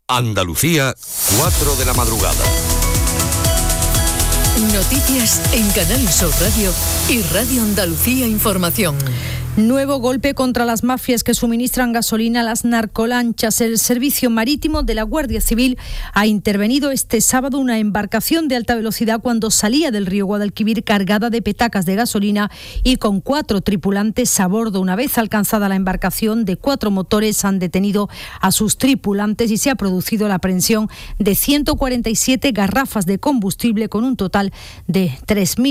Andalucía, 4 de la madrugada. Noticias en Canal Sur Radio y Radio Andalucía Información. Nuevo golpe contra las mafias que suministran gasolina a las narcolanchas. El Servicio Marítimo de la Guardia Civil ha intervenido este sábado una embarcación de alta velocidad cuando salía del río Guadalquivir cargada de petacas de gasolina y con 4 tripulantes a bordo. Una vez alcanzada la embarcación de 4 motores, han detenido a sus tripulantes y se ha producido la aprehensión de 147 garrafas de combustible con un total de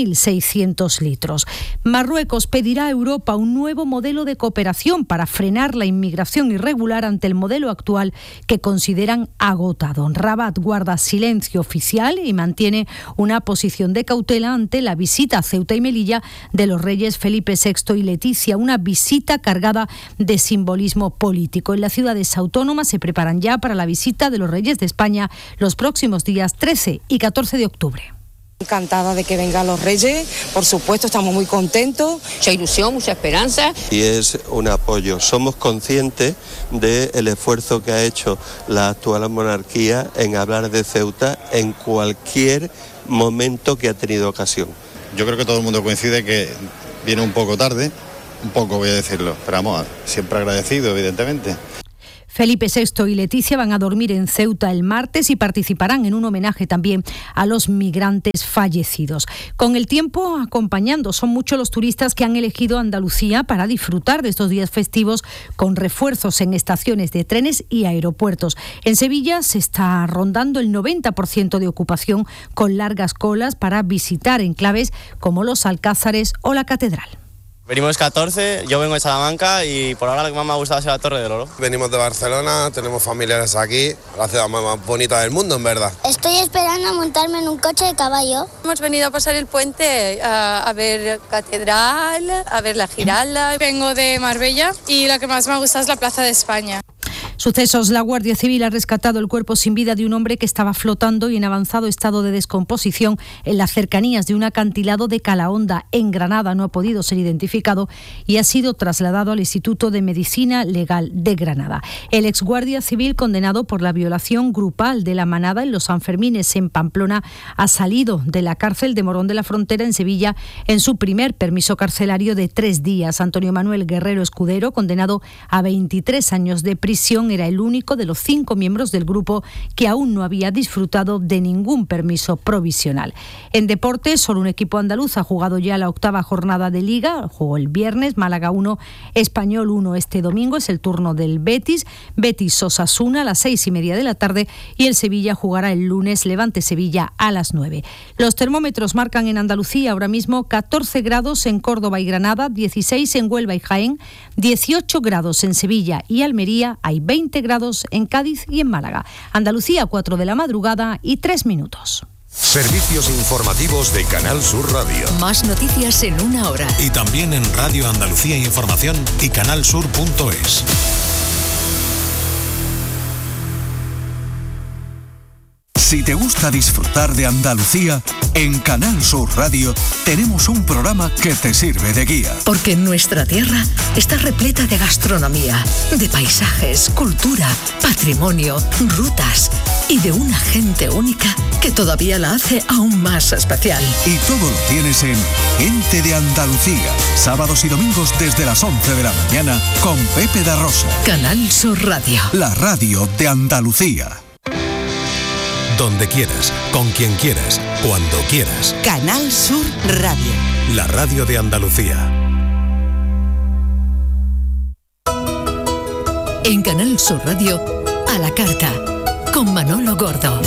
3.600 litros. Marruecos pedirá a Europa un nuevo modelo de cooperación para frenar la inmigración irregular ante el modelo actual que consideran agotado. Rabat guarda silencio oficial y mantiene una posición de cautela ante la visita a Ceuta y Melilla de los reyes Felipe VI y Leticia, una visita cargada de simbolismo político. En las ciudades autónomas se preparan ya para la visita de los reyes de España los próximos días 13 y 14 de octubre. Encantada de que vengan los reyes, por supuesto, estamos muy contentos. Mucha ilusión, mucha esperanza. Y es un apoyo. Somos conscientes del esfuerzo que ha hecho la actual monarquía en hablar de Ceuta en cualquier momento que ha tenido ocasión. Yo creo que todo el mundo coincide que viene un poco tarde, un poco voy a decirlo, pero vamos, siempre agradecido, evidentemente. Felipe VI y Leticia van a dormir en Ceuta el martes y participarán en un homenaje también a los migrantes fallecidos. Con el tiempo acompañando, son muchos los turistas que han elegido Andalucía para disfrutar de estos días festivos con refuerzos en estaciones de trenes y aeropuertos. En Sevilla se está rondando el 90% de ocupación con largas colas para visitar enclaves como los Alcázares o la Catedral. Venimos 14, yo vengo de Salamanca y por ahora lo que más me ha gustado es la Torre del Oro. Venimos de Barcelona, tenemos familiares aquí, la ciudad más bonita del mundo, en verdad. Estoy esperando a montarme en un coche de caballo. Hemos venido a pasar el puente a ver Catedral, a ver la Giralda. Vengo de Marbella y lo que más me ha gustado es la Plaza de España. Sucesos. La Guardia Civil ha rescatado el cuerpo sin vida de un hombre que estaba flotando y en avanzado estado de descomposición en las cercanías de un acantilado de Calahonda, en Granada. No ha podido ser identificado y ha sido trasladado al Instituto de Medicina Legal de Granada. El exguardia civil, condenado por la violación grupal de la manada en los Sanfermines en Pamplona, ha salido de la cárcel de Morón de la Frontera en Sevilla en su primer permiso carcelario de 3 días. Antonio Manuel Guerrero Escudero, condenado a 23 años de prisión, era el único de los 5 miembros del grupo que aún no había disfrutado de ningún permiso provisional. En deportes, solo un equipo andaluz ha jugado ya la 8ª jornada de Liga. Jugó el viernes, Málaga 1, Español 1. Este domingo es el turno del Betis-Osasuna a las 6:30 de la tarde y el Sevilla jugará el lunes Levante-Sevilla a las 9. Los termómetros marcan en Andalucía ahora mismo 14 grados en Córdoba y Granada, 16 en Huelva y Jaén, 18 grados en Sevilla y Almería, hay 20 grados en Cádiz y en Málaga. Andalucía, 4 de la madrugada y 3 minutos. Servicios informativos de Canal Sur Radio. Más noticias en 1 hora. Y también en Radio Andalucía Información y canalsur.es. Si te gusta disfrutar de Andalucía, en Canal Sur Radio tenemos un programa que te sirve de guía. Porque nuestra tierra está repleta de gastronomía, de paisajes, cultura, patrimonio, rutas y de una gente única que todavía la hace aún más especial. Y todo lo tienes en Gente de Andalucía, sábados y domingos desde las 11 de la mañana con Pepe da Rosa. Canal Sur Radio. La radio de Andalucía. Donde quieras, con quien quieras, cuando quieras. Canal Sur Radio. La radio de Andalucía. En Canal Sur Radio, a la carta, con Manolo Gordo.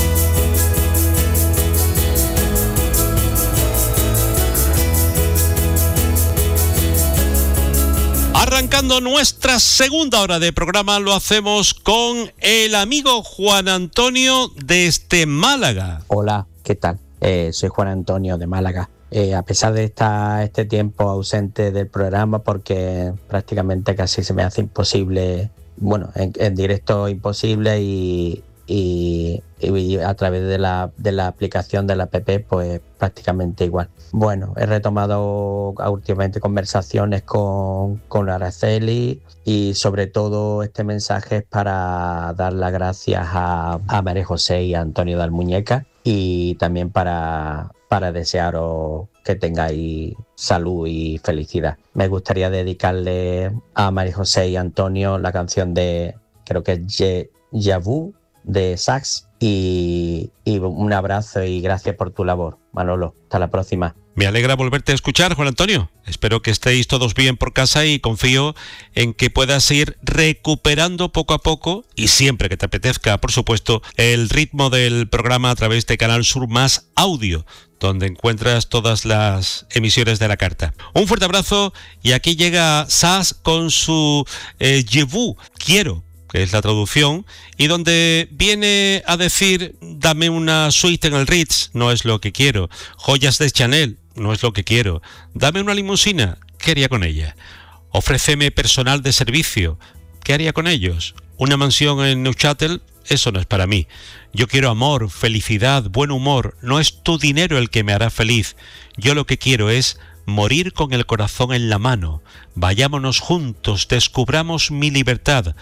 Arrancando nuestra segunda hora de programa, lo hacemos con el amigo Juan Antonio desde Málaga. Hola, ¿qué tal? Soy Juan Antonio de Málaga. A pesar de estar este tiempo ausente del programa, porque prácticamente casi se me hace imposible, bueno, en directo imposible y y a través de la aplicación de la app, pues prácticamente igual. Bueno, he retomado últimamente conversaciones con Araceli, y sobre todo este mensaje es para dar las gracias a María José y a Antonio de Almuñeca, y también para desearos que tengáis salud y felicidad. Me gustaría dedicarle a María José y a Antonio la canción de, creo que es Yavu, de Sax, y un abrazo y gracias por tu labor, Manolo. Hasta la próxima. Me alegra volverte a escuchar, Juan Antonio. Espero que estéis todos bien por casa y confío en que puedas ir recuperando poco a poco, y siempre que te apetezca, por supuesto, el ritmo del programa a través de Canal Sur Más Audio, donde encuentras todas las emisiones de la carta. Un fuerte abrazo, y aquí llega Sax con su Je vous, quiero, que es la traducción, y donde viene a decir: dame una suite en el Ritz, no es lo que quiero; joyas de Chanel, no es lo que quiero; dame una limusina, ¿qué haría con ella? Ofréceme personal de servicio, ¿qué haría con ellos? Una mansión en Neuchâtel, eso no es para mí. Yo quiero amor, felicidad, buen humor, no es tu dinero el que me hará feliz. Yo lo que quiero es morir con el corazón en la mano. Vayámonos juntos, descubramos mi libertad.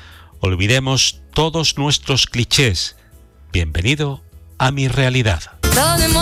Olvidemos todos nuestros clichés. Bienvenido a mi realidad.